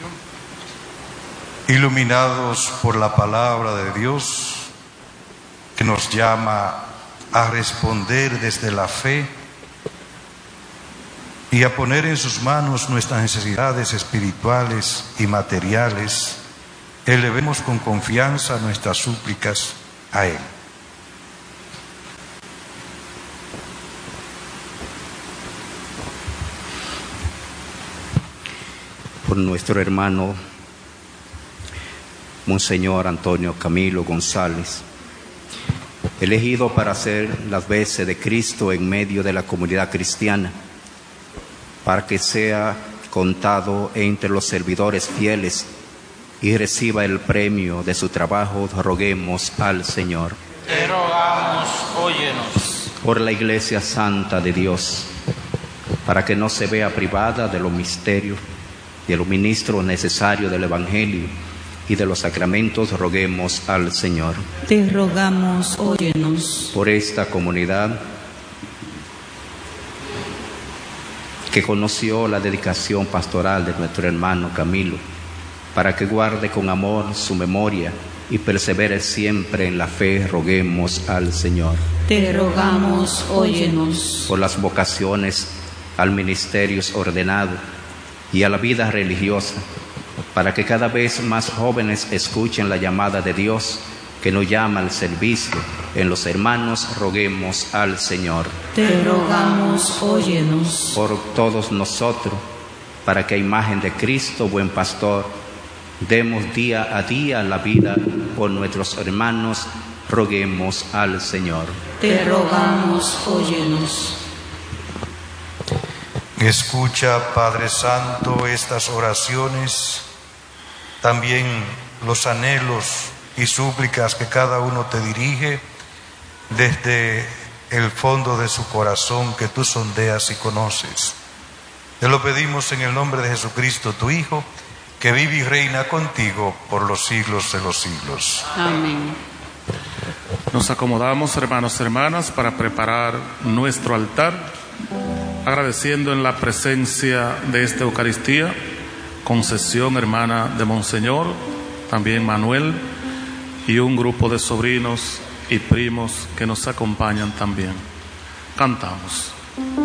Iluminados por la palabra de Dios, que nos llama a responder desde la fe y a poner en sus manos nuestras necesidades espirituales y materiales, elevemos con confianza nuestras súplicas a Él. Por nuestro hermano Monseñor Antonio Camilo González, elegido para hacer las veces de Cristo en medio de la comunidad cristiana, para que sea contado entre los servidores fieles y reciba el premio de su trabajo, roguemos al Señor. Te rogamos, óyenos. Por la Iglesia Santa de Dios, para que no se vea privada de los misterios, de los ministros necesarios del Evangelio y de los sacramentos, roguemos al Señor. Te rogamos, óyenos. Por esta comunidad que conoció la dedicación pastoral de nuestro hermano Camilo, para que guarde con amor su memoria y persevere siempre en la fe, roguemos al Señor. Te rogamos, óyenos. Por las vocaciones al ministerio ordenado y a la vida religiosa, para que cada vez más jóvenes escuchen la llamada de Dios que nos llama al servicio en los hermanos, roguemos al Señor. Te rogamos, óyenos. Por todos nosotros, para que a imagen de Cristo, buen pastor, demos día a día la vida por nuestros hermanos, roguemos al Señor. Te rogamos, óyenos. Escucha, Padre Santo, estas oraciones, también los anhelos y súplicas que cada uno te dirige desde el fondo de su corazón que tú sondeas y conoces. Te lo pedimos en el nombre de Jesucristo, tu Hijo, que vive y reina contigo por los siglos de los siglos. Amén. Nos acomodamos, hermanos y hermanas, para preparar nuestro altar, agradeciendo en la presencia de esta Eucaristía, concesión hermana de Monseñor, también Manuel, y un grupo de sobrinos y primos que nos acompañan también. Cantamos.